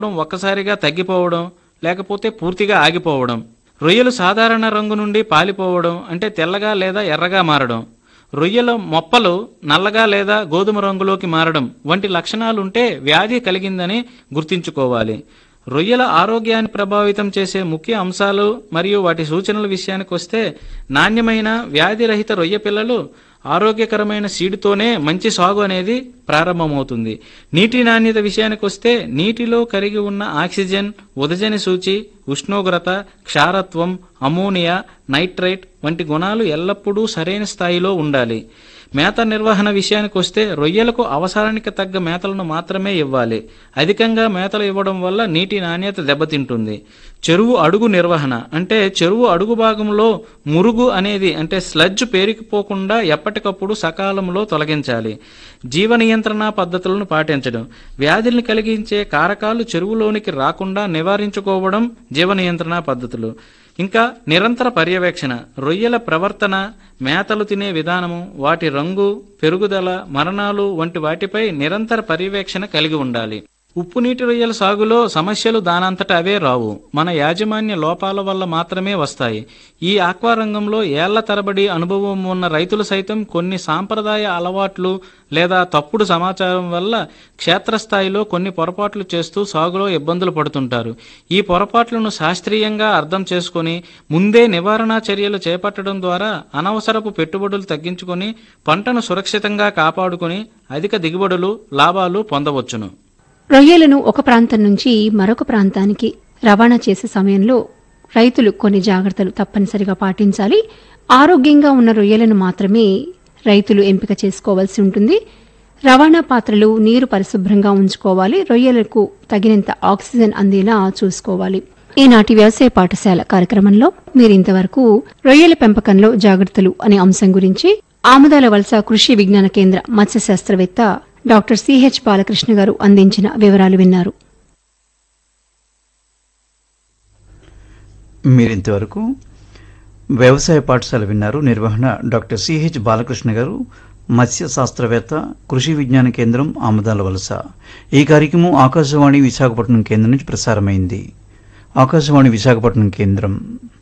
ఒక్కసారిగా తగ్గిపోవడం, లేకపోతే పూర్తిగా ఆగిపోవడం. రొయ్యలు సాధారణ రంగు నుండి పాలిపోవడం అంటే తెల్లగా లేదా ఎర్రగా మారడం. రొయ్యల మొప్పలు నల్లగా లేదా గోధుమ రంగులోకి మారడం వంటి లక్షణాలుంటే వ్యాధి కలిగిందని గుర్తుంచుకోవాలి. రొయ్యల ఆరోగ్యాన్ని ప్రభావితం చేసే ముఖ్య అంశాలు మరియు వాటి సూచనల విషయానికి వస్తే, నాణ్యమైన వ్యాధిరహిత రొయ్య పిల్లలు ఆరోగ్యకరమైన సీడుతోనే మంచి సాగు అనేది ప్రారంభమవుతుంది. నీటి నాణ్యత విషయానికి వస్తే, నీటిలో కరిగి ఉన్న ఆక్సిజన్, ఉదజని సూచి, ఉష్ణోగ్రత, క్షారత్వం, అమోనియా, నైట్రైట్ వంటి గుణాలు ఎల్లప్పుడూ సరైన స్థాయిలో ఉండాలి. మేత నిర్వహణ విషయానికి వస్తే, రొయ్యలకు అవసరానికి తగ్గ మేతలను మాత్రమే ఇవ్వాలి. అధికంగా మేతలు ఇవ్వడం వల్ల నీటి నాణ్యత దెబ్బతింటుంది. చెరువు అడుగు నిర్వహణ అంటే చెరువు అడుగు భాగంలో మురుగు అనేది అంటే స్లడ్జ్ పేరుకుపోకుండా ఎప్పటికప్పుడు సకాలంలో తొలగించాలి. జీవ నియంత్రణ పద్ధతులను పాటించడం, వ్యాధుల్ని కలిగించే కారకాలు చెరువులోనికి రాకుండా నివారించుకోవడం జీవ నియంత్రణ పద్ధతులు. ఇంకా నిరంతర పర్యవేక్షణ, రొయ్యల ప్రవర్తన, మేతలు తినే విధానము, వాటి రంగు, పెరుగుదల, మరణాలు వంటి వాటిపై నిరంతర పర్యవేక్షణ కలిగి ఉండాలి. ఉప్పు నీటి రొయ్యల సాగులో సమస్యలు దానంతట అవే రావు, మన యాజమాన్య లోపాల వల్ల మాత్రమే వస్తాయి. ఈ ఆక్వా రంగంలో ఏళ్ల తరబడి అనుభవం ఉన్న రైతులు సైతం కొన్ని సాంప్రదాయ అలవాట్లు లేదా తప్పుడు సమాచారం వల్ల క్షేత్రస్థాయిలో కొన్ని పొరపాట్లు చేస్తూ సాగులో ఇబ్బందులు పడుతుంటారు. ఈ పొరపాట్లను శాస్త్రీయంగా అర్థం చేసుకుని ముందే నివారణా చర్యలు చేపట్టడం ద్వారా అనవసరపు పెట్టుబడులు తగ్గించుకొని పంటను సురక్షితంగా కాపాడుకుని అధిక దిగుబడులు, లాభాలు పొందవచ్చును. రొయ్యలను ఒక ప్రాంతం నుంచి మరొక ప్రాంతానికి రవాణా చేసే సమయంలో రైతులు కొన్ని జాగ్రత్తలు తప్పనిసరిగా పాటించాలి. ఆరోగ్యంగా ఉన్న రొయ్యలను మాత్రమే రైతులు ఎంపిక చేసుకోవాల్సి ఉంటుంది. రవాణా పాత్రలు, నీరు పరిశుభ్రంగా ఉంచుకోవాలి. రొయ్యలకు తగినంత ఆక్సిజన్ అందేలా చూసుకోవాలి. ఈనాటి వ్యవసాయ పాఠశాల కార్యక్రమంలో మీరింతవరకు రొయ్యల పెంపకంలో జాగ్రత్తలు అనే అంశం గురించి ఆముదాల వలస కృషి విజ్ఞాన కేంద్ర మత్స్య శాస్త్రవేత్త డాక్టర్ సిహెచ్ బాలకృష్ణ గారు అందించిన వివరాలు విన్నారు. మీరింతవరకు వ్యవసాయ పాఠశాల విన్నారు. నిర్వహణ డాక్టర్ సిహెచ్ బాలకృష్ణ గారు, మత్స్య శాస్త్రవేత్త, కృషి విజ్ఞాన కేంద్రం, ఆముదాల వలస. ఈ కార్యక్రమం ఆకాశవాణి విశాఖపట్నం కేంద్రం నుంచి ప్రసారమైంది. ఆకాశవాణి విశాఖపట్నం కేంద్రం.